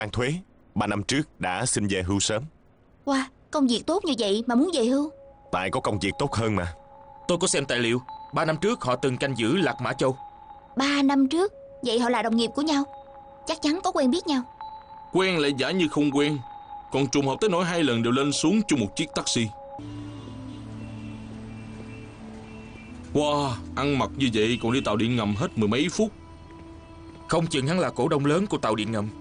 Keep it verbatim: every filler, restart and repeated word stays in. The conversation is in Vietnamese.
An Thuế, ba năm trước đã xin về hưu sớm. Wow, công việc tốt như vậy mà muốn về hưu? Tại có công việc tốt hơn mà. Tôi có xem tài liệu. Ba năm trước họ từng canh giữ Lạc Mã Châu. Ba năm trước? Vậy họ là đồng nghiệp của nhau? Chắc chắn có quen biết nhau. Quen lại giả như không quen. Còn trùng hợp tới nỗi hai lần đều lên xuống chung một chiếc taxi. Wow, ăn mặc như vậy còn đi tàu điện ngầm hết mười mấy phút. Không chừng hắn là cổ đông lớn của tàu điện ngầm.